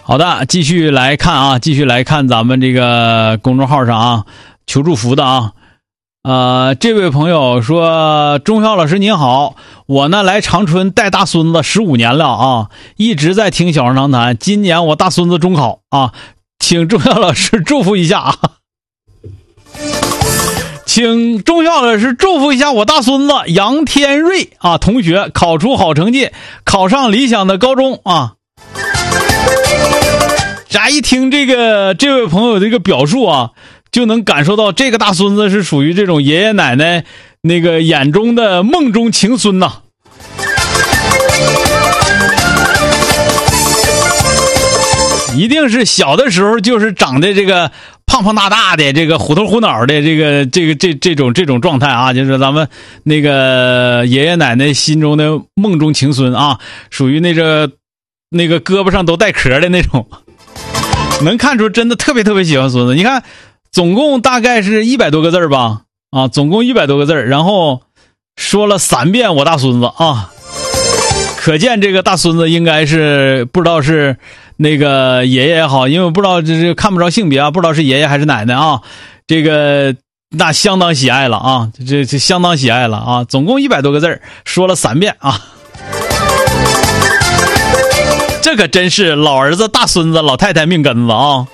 好的，继续来看咱们这个公众号上啊，求祝福的啊。这位朋友说，钟晓老师您好，我呢来长春带大孙子15年了啊，一直在听小声长谈，今年我大孙子中考啊，请钟晓老师祝福一下啊。请钟晓老师祝福一下我大孙子杨天瑞啊，同学考出好成绩，考上理想的高中啊。乍一听这位朋友这个表述啊，就能感受到这个大孙子是属于这种爷爷奶奶那个眼中的梦中情孙呐。一定是小的时候就是长得这个胖胖大大的，这个虎头虎脑的这种状态啊，就是咱们那个爷爷奶奶心中的梦中情孙啊，属于那个胳膊上都带壳的那种。能看出真的特别喜欢孙子。你看总共大概是100多个字吧，啊，总共100多个字，然后说了3遍我大孙子啊，可见这个大孙子应该是不知道是那个爷爷也好，因为我不知道这看不着性别啊，不知道是爷爷还是奶奶啊，这个那相当喜爱了啊，这相当喜爱了啊，总共100多个字，说了3遍啊。这可真是老儿子大孙子老太太命根子啊。